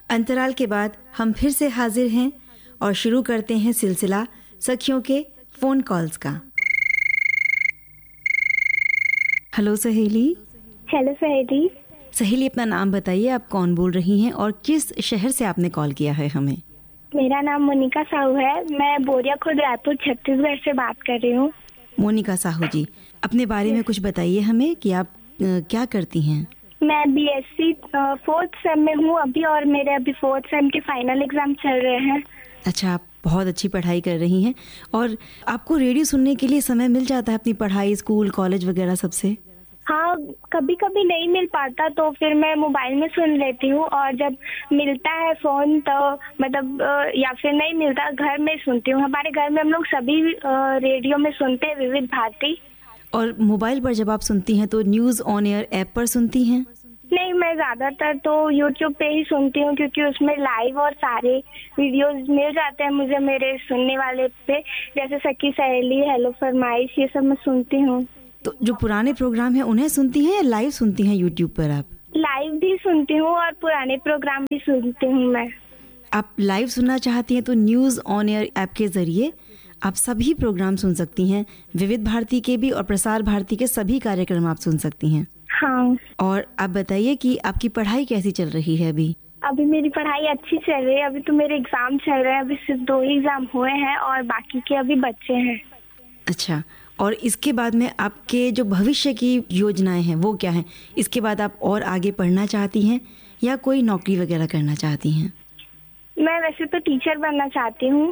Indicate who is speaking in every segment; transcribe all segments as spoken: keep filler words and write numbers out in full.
Speaker 1: अंतराल के बाद हम फिर से हाजिर हैं और शुरू करते हैं सिलसिला सखियों के फोन कॉल्स का। हेलो सहेली।
Speaker 2: हेलो सहेली।
Speaker 1: सहेली, अपना नाम बताइए, आप कौन बोल रही हैं और किस शहर से आपने कॉल किया है हमें?
Speaker 2: मेरा नाम मोनिका साहू है, मैं बोरिया खुर्द रायपुर छत्तीसगढ़ से बात कर रही हूँ।
Speaker 1: मोनिका साहू जी, अपने बारे में कुछ बताइए हमें कि आप आ, क्या करती हैं?
Speaker 2: मैं बीएससी फोर्थ सेम में हूँ अभी और मेरे अभी फोर्थ सेम के फाइनल एग्जाम चल रहे हैं।
Speaker 1: अच्छा, आप बहुत अच्छी पढ़ाई कर रही हैं और आपको रेडियो सुनने के लिए समय मिल जाता है अपनी पढ़ाई, स्कूल, कॉलेज वगैरह सबसे?
Speaker 2: हाँ, कभी कभी नहीं मिल पाता तो फिर मैं मोबाइल में सुन लेती हूँ और जब मिलता है फोन तो मतलब या फिर नहीं मिलता घर में सुनती हूँ। हमारे घर में हम लोग सभी रेडियो में सुनते हैं, विविध भारती।
Speaker 1: और मोबाइल पर जब आप सुनती हैं तो न्यूज़ ऑन एयर ऐप पर सुनती हैं?
Speaker 2: नहीं, मैं ज़्यादातर तो यूट्यूब पे ही सुनती हूँ क्योंकि उसमें लाइव और सारे वीडियोस मिल जाते हैं मुझे मेरे सुनने वाले पे, जैसे सखी सहेली, हेलो फरमाइश, ये सब मैं सुनती हूँ।
Speaker 1: तो जो पुराने प्रोग्राम हैं उन्हें सुनती हैं या लाइव सुनती हैं यूट्यूब पर आप?
Speaker 2: लाइव भी सुनती हूँ और पुराने प्रोग्राम भी सुनती हूँ मैं।
Speaker 1: आप लाइव सुनना चाहती हैं तो न्यूज़ ऑन एयर ऐप के ज़रिए आप सभी प्रोग्राम सुन सकती हैं, विविध भारती के भी और प्रसार भारती के सभी कार्यक्रम आप सुन सकती हैं।
Speaker 2: हाँ।
Speaker 1: और आप बताइए कि आपकी पढ़ाई कैसी चल रही है अभी?
Speaker 2: अभी मेरी पढ़ाई अच्छी चल रही है, अभी तो मेरे एग्जाम चल रहे हैं, अभी सिर्फ दो ही एग्जाम हुए हैं और बाकी के अभी बच्चे हैं।
Speaker 1: अच्छा, और इसके बाद में आपके जो भविष्य की योजनाएं हैं वो क्या हैं? इसके बाद आप और आगे पढ़ना चाहती हैं या कोई नौकरी वगैरह करना चाहती हैं?
Speaker 2: मैं वैसे तो टीचर बनना चाहती हूँ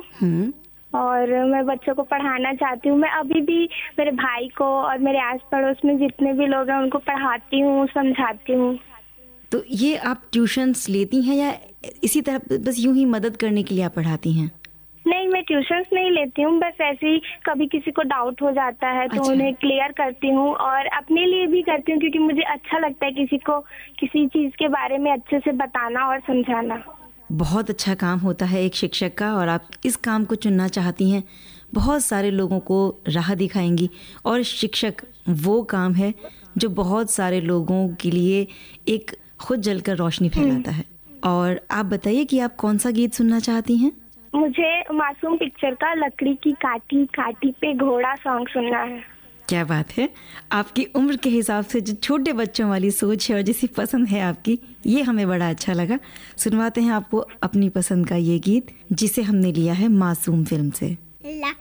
Speaker 2: और मैं बच्चों को पढ़ाना चाहती हूँ। मैं अभी भी मेरे भाई को और मेरे आस पड़ोस में जितने भी लोग हैं उनको पढ़ाती हूँ, समझाती हूँ।
Speaker 1: तो ये आप ट्यूशन्स लेती हैं या इसी तरह बस यूं ही मदद करने के लिए आप पढ़ाती हैं?
Speaker 2: नहीं, मैं ट्यूशन्स नहीं लेती हूँ, बस ऐसे ही कभी किसी को डाउट हो जाता है तो
Speaker 1: अच्छा।
Speaker 2: उन्हें क्लियर करती हूँ और अपने लिए भी करती हूँ क्योंकि मुझे अच्छा लगता है किसी को किसी चीज़ के बारे में अच्छे से बताना और समझाना।
Speaker 1: बहुत अच्छा काम होता है एक शिक्षक का और आप इस काम को चुनना चाहती हैं, बहुत सारे लोगों को राह दिखाएंगी। और शिक्षक वो काम है जो बहुत सारे लोगों के लिए एक खुद जलकर रोशनी फैलाता है। और आप बताइए कि आप कौन सा गीत सुनना चाहती हैं?
Speaker 2: मुझे मासूम पिक्चर का लकड़ी की काटी काटी पे घोड़ा सॉन्ग सुनना है।
Speaker 1: क्या बात है, आपकी उम्र के हिसाब से जो छोटे बच्चों वाली सोच है और जिसे पसंद है आपकी, ये हमें बड़ा अच्छा लगा। सुनवाते हैं आपको अपनी पसंद का ये गीत जिसे हमने लिया है मासूम फिल्म से।